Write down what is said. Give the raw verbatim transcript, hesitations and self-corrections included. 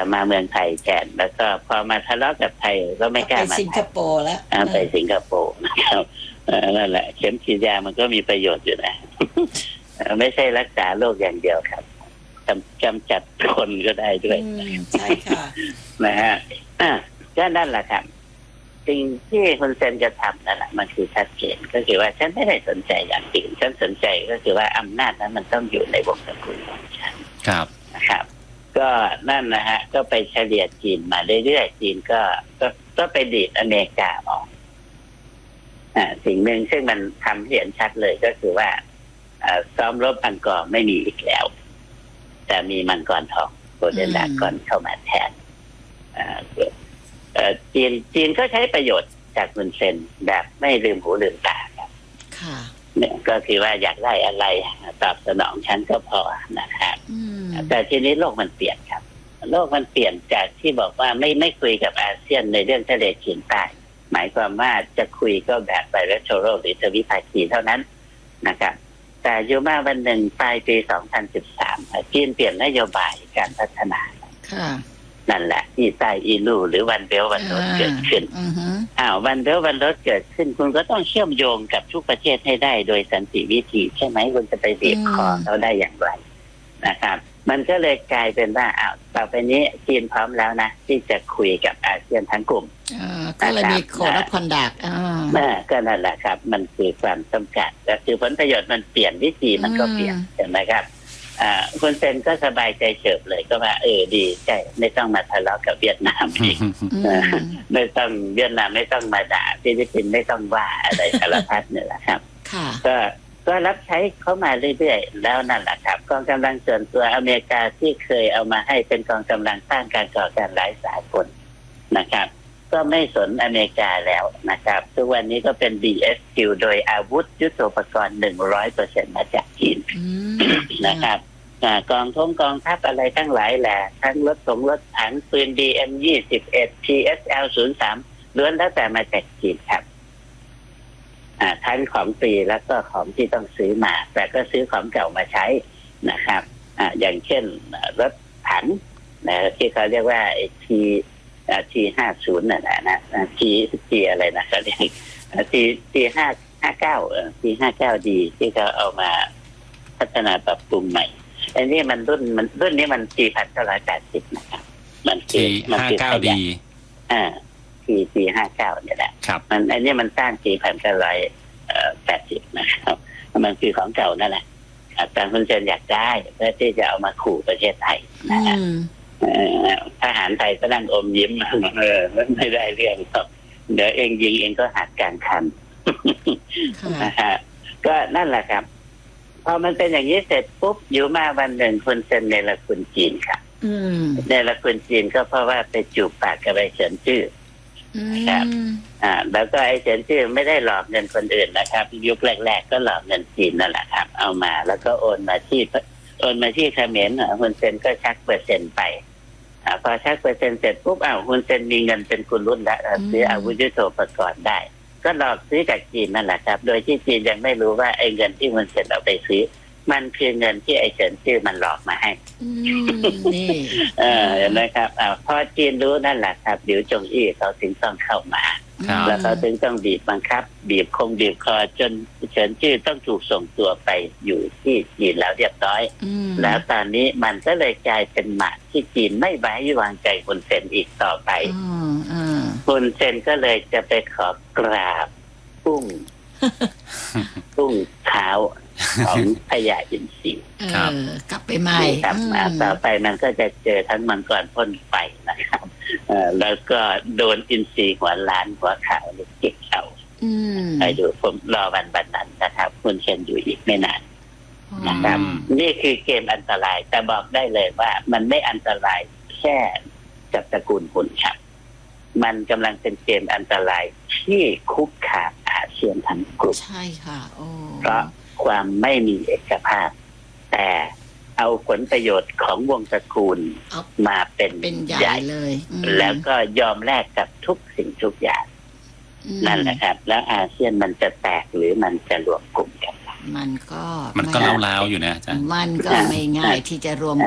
มาเมืองไทยแทนแล้วก็พอมาทะเลาะกับไทยก็ไม่กล้ามาไปสิงคโปร์แล้วไปสิงคโปร์นะครับนั่นแหละเข็มฉีดยามันก็มีประโยชน์อยู่นะไม่ใช่รักษาโรคอย่างเดียวครับกำจัดคนก็ได้ด้วยใช่ค่ะนะฮะก็นั่นแหละครับสิ่งที่คุณเซนจะทำนั่นแหละมันคือชัดเจนก็คือว่าฉันไม่ได้สนใจอย่างอื่นฉันสนใจก็คือว่าอำนาจนั้นมันต้องอยู่ในวงตระกูลของฉันครับนะครับก็นั่นนะฮะก็ไปเฉลี่ยจีนมาเรื่อยๆจีนก็ก็ก็ไปดีดอเมริกาออกอ่าสิ่งหนึ่งซึ่งมันทำเห็นชัดเลยก็คือว่าซ้อมรบอังกอร์ไม่มีอีกแล้วแต่มีมังกรทองโกลเด้นดากอนเข้ามาแทนจีนจีนก็ใช้ประโยชน์จากฮุนเซนแบบไม่ลืมหูลืมตาครับค่ะเนี่ยก็คือว่าอยากได้อะไรตอบสนองฉันก็พอนะครับแต่ทีนี้โลกมันเปลี่ยนครับโลกมันเปลี่ยนจากที่บอกว่าไม่ไม่คุยกับอาเซียนในเรื่องทะเลจีนใต้หมายความว่าจะคุยก็แบบไบเลเทอรัลหรือทวิภาคีเท่านั้นนะครับแต่อยู่มาวันหนึ่งปลายปีสองพันสิบสามจีนเปลี่ยนนโยบายการพัฒนาค่ะนั่นแหละที่ใต้อีลูหรือวันเบลวันโรดเกิดขึ้นอ้าววันเบลวันโรดเกิดขึ้นคุณก็ต้องเชื่อมโยงกับทุกประเทศให้ได้โดยสันติวิธีใช่ไหมคุณจะไปบีบคอเขาได้อย่างไรนะครับมันก็เลยกลายเป็นว่าอ้าวต่อไปนี้จีนพร้อมแล้วนะที่จะคุยกับอาเซียนทั้งกลุ่มก็เลยมีโคดคอนดักอ่าก็นั่นแหละครับมันคือความจำกัดแต่คือผลประโยชน์มันเปลี่ยนวิธีมันก็เปลี่ยนเห็นไหมครับอ่าคุณเซนก็สบายใจเฉิบเลยก็ว่าเออดีใช่ไม่ต้องมาทะเลาะกับเวียดนามอีกไม่ต้องเวียดนามไม่ต้องมาด่าฟิลิปปินส์ไม่ต้องว่าอะไรสารพัดเนี่ยแหละครับก็ก็รับใช้เขามาเรื่อยๆแล้วนั่นแหละครับกองกำลังส่วนตัวอเมริกาที่เคยเอามาให้เป็นกองกำลังต้านการก่อการร้ายสากลนะครับก็ไม่สนอเมริกาแล้วนะครับทุกวันนี้ก็เป็น ดี เอส คิว โดยอาวุธยุทโธปกรณ์ หนึ่งร้อยเปอร์เซ็นต์ มาจากจีนนะครับกองทงกองทัพอะไรทั้งหลายแหละทั้งรถสงรถถังปืน ดี เอ็ม ยี่สิบเอ็ด ที เอส แอล ศูนย์สาม ล้วนแล้วแต่มาจากจีนครับทั้งของฟรีแล้วก็ของที่ต้องซื้อมาแต่ก็ซื้อของเก่ามาใช้นะครับออย่างเช่นรถถังนะที่เขาเรียกว่าไอ้ทีทีห้าศูนย์น่ะนะทีทีอะไรนะเขาเรียกทีทีห้าห้าเก้าทีห้าเก้าดีที่เขาเอามาพัฒนาปรับปรุงใหม่อันนี้มันรุ่นมันรุ่นนี้มันทีพันเก้าร้อยแปดสิบนะครับมันทีห้าเก้าดีอ่าทีทีห้าเก้าเนี่ยแหละมันอันนี้มันสร้างทีพันเก้าร้อยแปดสิบนะครับมันคือของเก่านั่นแหละแต่คุณเซนอยากได้เพื่อที่จะเอามาขู่ประเทศไทยนะฮะทหารไทยก็นั่งอมยิ้มเออไม่ได้เรื่องหรอกเดี๋ยวเองยิงเองก็หักกลางคันนะฮะก็นั่นแหละครับพอมันเป็นอย่างนี้เสร็จปุ๊บอยู่มาวันหนึ่งคุณเซนเนรคุณจีนค่ะเนรคุณจีนก็เพราะว่าไปจูบปากกับไอ้เฉินจื้อครับอ่าแล้วก็ไอ้เฉินจื้อไม่ได้หลอกเงินคนอื่นนะครับยุคแรกๆก็หลอกเงินจีนนั่นแหละครับเอามาแล้วก็โอนมาที่โอนมาที่เขมรคุณเซนก็ชักเปอร์เซ็นต์ไปอ่าพอชักเปอร์เซ็นต์เสร็จปุ๊บอ้าวคุณเซนมีเงินเป็นคุณรุ่นแล้วซื้ออาวุธยุทโธปกรณ์ได้ก็หลอกซื้อจากจีนนั่นแหละครับโดยที่จีนยังไม่รู้ว่าไอ้เงินที่คุณเซนเอาไปซื้อมันคือเงินที่ไอ้เฉินจื้อมันหลอกมาให้เออเห็นไหมครับอ่าพอจีนรู้นั่นแหละครับเดี๋ยวจงอี้เขาถึงต้องเข้ามาแล้วเขาถึงต้องบีบบังคับบีบคงบีบคอจนเฉินจื้อต้องถูกส่งตัวไปอยู่ที่จีนแล้วเรียบร้อยแล้วตอนนี้มันก็เลยกลายเป็นหมากที่จีนไม่ไว้วางใจคุณเซนอีกต่อไปคุณเซนก็เลยจะไปขอกราบพุ่งพุ่งเท้าของพญาอินทรีกลับไปใหม่ครับต่อไปมันก็จะเจอทั้งมังกรพ่นไฟนะครับแล้วก็โดนอินทรีหัวล้านหัวขาวหรือเก็บเข่าไปดูผมรอวันบันนั้นนะครับคุณเชนอยู่อีกไม่นานนะครับนี่คือเกมอันตรายแต่บอกได้เลยว่ามันไม่อันตรายแค่กับตระกูลหุ่นครับมันกำลังเป็นเกมอันตรายที่คุกคามอาเซียนทั้งกลุ่มใช่ค่ะเพราะความไม่มีเอกภาพแต่เอาผลประโยชน์ของวงตระกูลมาเป็นใหญ่เลยแล้วก็ยอมแลกกับทุกสิ่งทุกอย่างนั่นแหละครับแล้วอาเซียนมันจะแตกหรือมันจะรวมกลุ่มกันมันก็มันก็เล้าๆอยู่นะอาจารย์มันก็ไม่ง่ายที่จะรวม